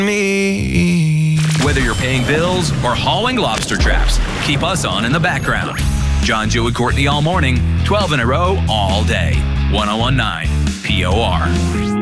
me. Whether you're paying bills or hauling lobster traps, keep us on in the background. John, Joe, and Courtney all morning, 12 in a row, all day. 101.9 POR.